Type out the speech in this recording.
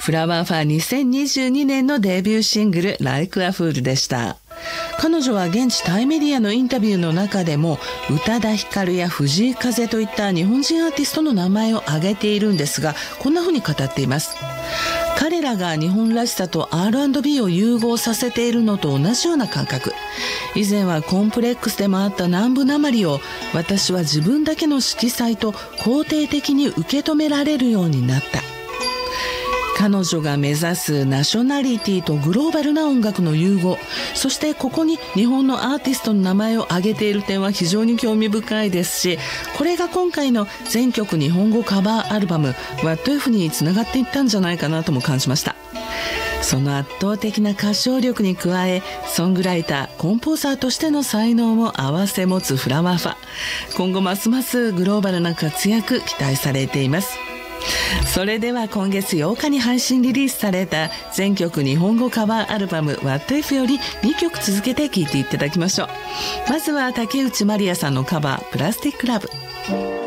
フラワーファー2022年のデビューシングル Like a Fool でした。彼女は現地タイメディアのインタビューの中でも宇多田ヒカルや藤井風といった日本人アーティストの名前を挙げているんですが、こんな風に語っています。彼らが日本らしさと R&B を融合させているのと同じような感覚。以前はコンプレックスでもあった南部なまりを私は自分だけの色彩と肯定的に受け止められるようになった。彼女が目指すナショナリティとグローバルな音楽の融合、そしてここに日本のアーティストの名前を挙げている点は非常に興味深いですし、これが今回の全曲日本語カバーアルバム What If につながっていったんじゃないかなとも感じました。その圧倒的な歌唱力に加え、ソングライター、コンポーザーとしての才能も併せ持つフラワーファ。今後ますますグローバルな活躍期待されています。それでは今月8日に配信リリースされた全曲日本語カバーアルバム What If より2曲続けて聴いていただきましょう。まずは竹内まりやさんのカバープラスティックラブ。